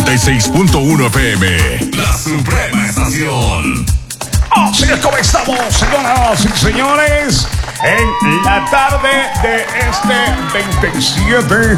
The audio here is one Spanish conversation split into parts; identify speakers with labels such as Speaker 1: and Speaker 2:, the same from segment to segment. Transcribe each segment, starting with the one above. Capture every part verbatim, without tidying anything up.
Speaker 1: noventa y seis punto uno F M. La Suprema Estación.
Speaker 2: Así es como estamos, señoras y señores, en la tarde de este veintisiete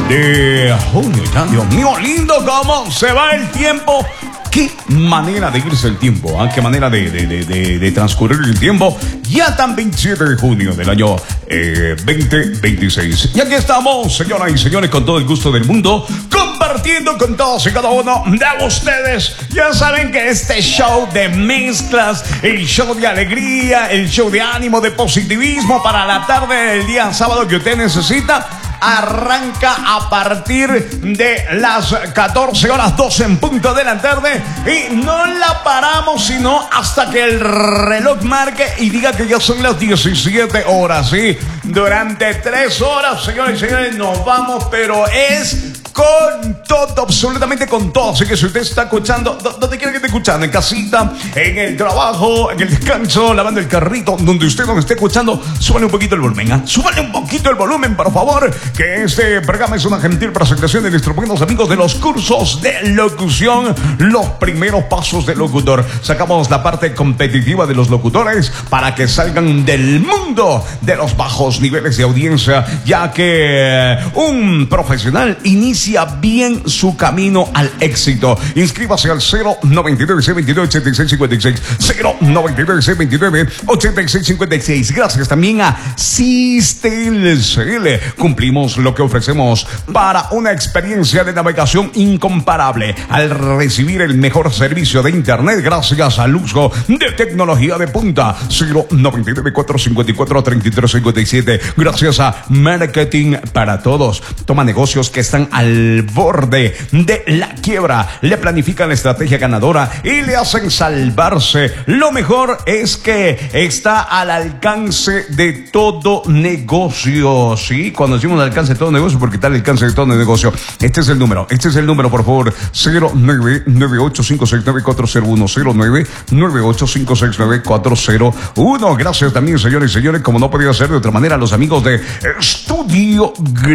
Speaker 2: de junio. Ya, Dios mío, lindo cómo se va el tiempo. Qué manera de irse el tiempo, ¿eh? Qué manera de, de, de, de, de transcurrir el tiempo. Ya tan veintisiete de junio del año eh, veinte veintiséis. Y aquí estamos, señoras y señores, con todo el gusto del mundo, compartiendo con todos y cada uno de ustedes. Ya saben que este show de mezclas, el show de alegría, el show de ánimo, de positivismo para la tarde del día sábado que usted necesita, arranca a partir de las catorce horas, doce en punto de la tarde, y no la paramos sino hasta que el reloj marque y diga que ya son las diecisiete horas, ¿sí? Durante tres horas, señores y señores, nos vamos, pero es con todo, absolutamente con todo. Así que si usted está escuchando, donde quiera que esté escuchando, en casita, en el trabajo, en el descanso, lavando el carrito, donde usted nos esté escuchando, súbale un poquito el volumen, ¿eh? Súbale un poquito el volumen, por favor, que este programa es una gentil presentación de nuestros buenos amigos de los cursos de locución, los primeros pasos del locutor. Sacamos la parte competitiva de los locutores para que salgan del mundo de los bajos niveles de audiencia, ya que un profesional inicia bien su camino al éxito. Inscríbase al cero noventa y nueve, seis veintidós, ochenta y seis cincuenta y seis, cero noventa y nueve, seis veintinueve, ochenta y seis cincuenta y seis. Gracias también a Sistel C L. Cumplimos lo que ofrecemos para una experiencia de navegación incomparable al recibir el mejor servicio de internet gracias al uso de tecnología de punta. Cero noventa y nueve, cuatrocientos cincuenta y cuatro, treinta y tres cincuenta y siete. Gracias a Marketing para Todos. Toma negocios que están al borde de la quiebra, le planifican la estrategia ganadora y le hacen salvarse. Lo mejor es que está al alcance de todo negocio, ¿sí? Cuando decimos al alcance de todo negocio, porque está al alcance de todo negocio. Este es el número, este es el número, por favor. Cero nueve nueve ocho cinco seis nueve cuatro cero uno, cero nueve nueve ocho cinco seis nueve cuatro cero uno. Gracias también, señores y señores, como no podía ser de otra manera, a los amigos de Studio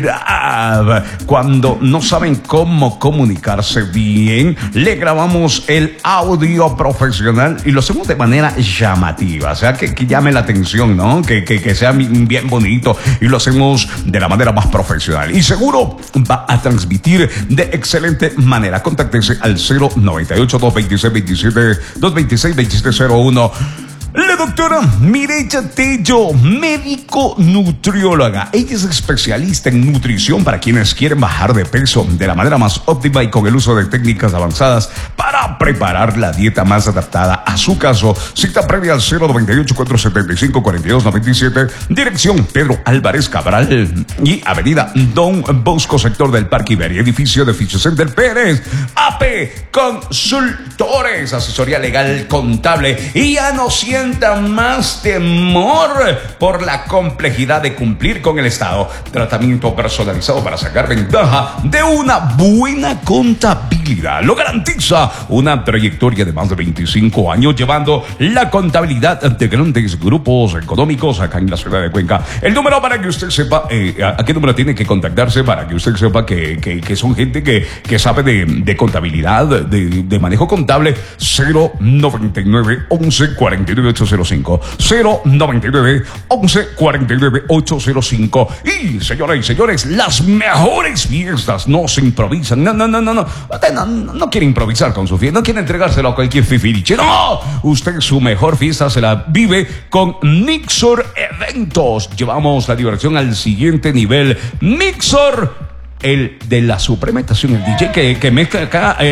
Speaker 2: Grab. Cuando no saben cómo comunicarse bien, le grabamos el audio profesional y lo hacemos de manera llamativa, o sea, que, que llame la atención, ¿no? Que, que, que sea bien bonito, y lo hacemos de la manera más profesional y seguro va a transmitir de excelente manera. Contáctese al cero noventa y ocho, doscientos veintiséis, veintisiete, doscientos veintiséis, veintisiete cero uno. La doctora Mireya Tello, médico nutrióloga. Ella es especialista en nutrición para quienes quieren bajar de peso de la manera más óptima y con el uso de técnicas avanzadas para preparar la dieta más adaptada a su caso. Cita previa al cero noventa y ocho, cuatrocientos setenta y cinco, cuarenta y dos noventa y siete. Dirección Pedro Álvarez Cabral y Avenida Don Bosco, sector del Parque Iberia, edificio de Fichocenter Pérez. A P Consultores, asesoría legal contable. Y ya no siente más temor por la complejidad de cumplir con el Estado. Tratamiento personalizado para sacar ventaja de una buena contabilidad. Lo garantiza una trayectoria de más de veinticinco años llevando la contabilidad de grandes grupos económicos acá en la ciudad de Cuenca. El número para que usted sepa eh, a qué número tiene que contactarse, para que usted sepa que, que, que son gente que, que sabe de, de contabilidad, de, de manejo contable. Cero noventa y nueve, once, cuarenta y nueve, ocho cero cinco, cero noventa y nueve, once, cuarenta y nueve, ocho cero cinco. Y señoras y señores, las mejores fiestas no se improvisan. No, no, no, no, no. Usted no, no quiere improvisar con su fiesta, no quiere entregárselo a cualquier fifiriche. No, usted su mejor fiesta se la vive con Mixor Eventos. Llevamos la diversión al siguiente nivel. Mixor, el de la Suprema Estación, el D J que, que mezcla acá. Eh,